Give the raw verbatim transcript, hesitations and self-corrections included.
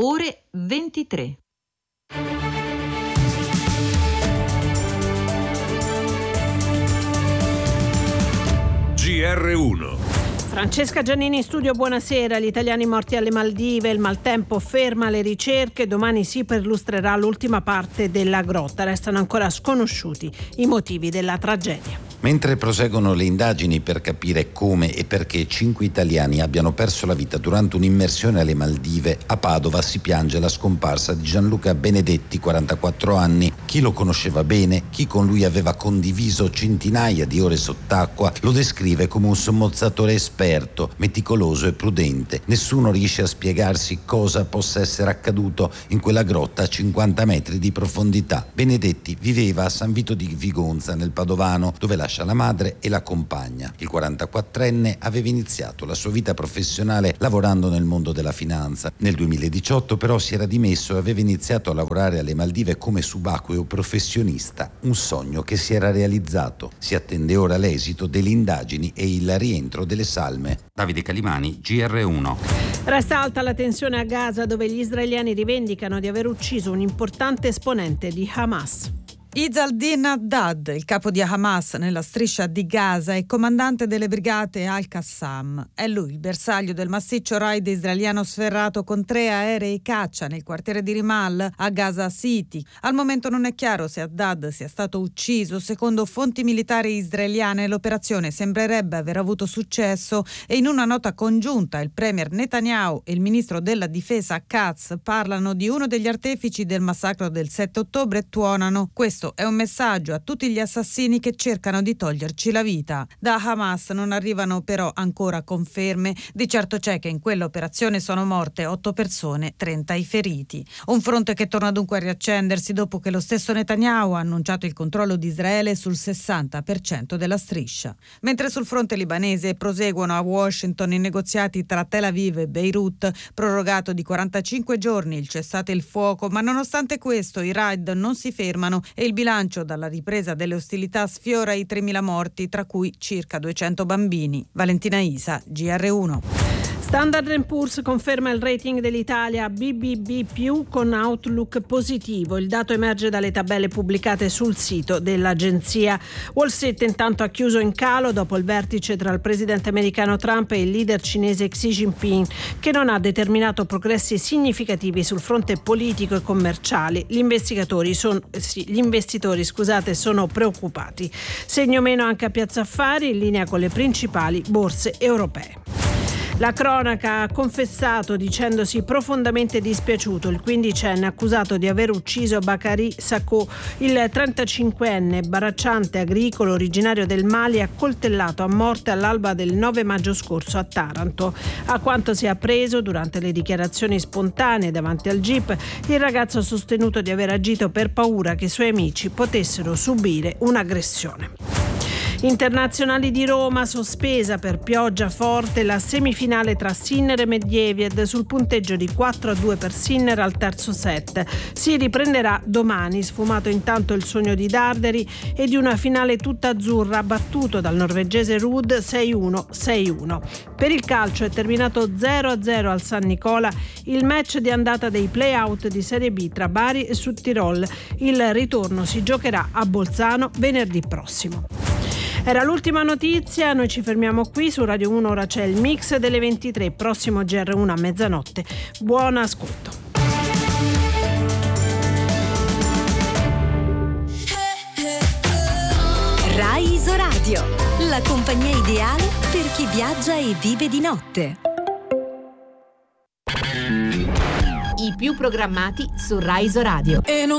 ore ventitré. G R uno. Francesca Giannini in studio, buonasera. Gli italiani morti alle Maldive, il maltempo ferma le ricerche, domani si perlustrerà l'ultima parte della grotta. Restano ancora sconosciuti i motivi della tragedia. Mentre proseguono le indagini per capire come e perché cinque italiani abbiano perso la vita durante un'immersione alle Maldive, a Padova si piange la scomparsa di Gianluca Benedetti, quarantaquattro anni. Chi lo conosceva bene, chi con lui aveva condiviso centinaia di ore sott'acqua, lo descrive come un sommozzatore esperto, meticoloso e prudente. Nessuno riesce a spiegarsi cosa possa essere accaduto in quella grotta a cinquanta metri di profondità. Benedetti viveva a San Vito di Vigonza, nel Padovano, dove la la madre e la compagna. Il quarantaquattrenne aveva iniziato la sua vita professionale lavorando nel mondo della finanza. Nel duemiladiciotto però si era dimesso e aveva iniziato a lavorare alle Maldive come subacqueo professionista, un sogno che si era realizzato. Si attende ora l'esito delle indagini e il rientro delle salme. Davide Calimani, G R uno. Resta alta la tensione a Gaza, dove gli israeliani rivendicano di aver ucciso un importante esponente di Hamas. Izz-al-Din Haddad, il capo di Hamas nella striscia di Gaza e comandante delle brigate Al-Qassam. È lui il bersaglio del massiccio raid israeliano sferrato con tre aerei caccia nel quartiere di Rimal a Gaza City. Al momento non è chiaro se Haddad sia stato ucciso. Secondo fonti militari israeliane l'operazione sembrerebbe aver avuto successo e in una nota congiunta il premier Netanyahu e il ministro della difesa Katz parlano di uno degli artefici del massacro del sette ottobre e tuonano: questo è un messaggio a tutti gli assassini che cercano di toglierci la vita. Da Hamas non arrivano però ancora conferme. Di certo c'è che in quell'operazione sono morte otto persone, trenta i feriti. Un fronte che torna dunque a riaccendersi dopo che lo stesso Netanyahu ha annunciato il controllo di Israele sul sessanta per cento della striscia. Mentre sul fronte libanese proseguono a Washington i negoziati tra Tel Aviv e Beirut, prorogato di quarantacinque giorni il cessate il fuoco, ma nonostante questo i raid non si fermano e il Il bilancio dalla ripresa delle ostilità sfiora i tremila morti, tra cui circa duecento bambini. Valentina Isa, G R uno. Standard and Poor's conferma il rating dell'Italia B B B più con outlook positivo. Il dato emerge dalle tabelle pubblicate sul sito dell'agenzia. Wall Street intanto ha chiuso in calo dopo il vertice tra il presidente americano Trump e il leader cinese Xi Jinping, che non ha determinato progressi significativi sul fronte politico e commerciale. Gli investigatori sono, sì, gli investitori scusate, sono preoccupati. Segno meno anche a Piazza Affari, in linea con le principali borse europee. La cronaca ha confessato dicendosi profondamente dispiaciuto il quindicenne accusato di aver ucciso Bakary Sacco, il trentacinquenne bracciante agricolo originario del Mali, accoltellato a morte all'alba del nove maggio scorso a Taranto. A quanto si è appreso durante le dichiarazioni spontanee davanti al Jeep, il ragazzo ha sostenuto di aver agito per paura che i suoi amici potessero subire un'aggressione. Internazionali di Roma, sospesa per pioggia forte la semifinale tra Sinner e Medvedev sul punteggio di quattro a due per Sinner al terzo set. Si riprenderà domani, sfumato intanto il sogno di Darderi e di una finale tutta azzurra, battuto dal norvegese Ruud sei uno sei uno. Per il calcio è terminato zero a zero al San Nicola il match di andata dei play-out di Serie B tra Bari e Südtirol. Il ritorno si giocherà a Bolzano venerdì prossimo. Era l'ultima notizia, noi ci fermiamo qui. Su Radio uno ora c'è il mix delle ventitré, prossimo G R uno a mezzanotte. Buon ascolto. Rai Isoradio, la compagnia ideale per chi viaggia e vive di notte. I più programmati su Rai Isoradio.